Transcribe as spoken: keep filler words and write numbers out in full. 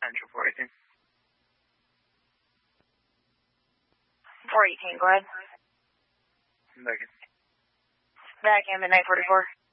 Central four eighteen. four eighteen, go ahead. Back in. Back in, midnight forty-four.